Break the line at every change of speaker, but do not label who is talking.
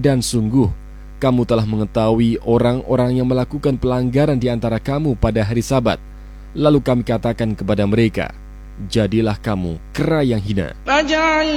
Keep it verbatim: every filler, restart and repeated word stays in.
Dan sungguh, kamu telah mengetahui orang-orang yang melakukan pelanggaran di antara kamu pada hari Sabat. Lalu kami katakan kepada mereka, jadilah kamu kera yang hina.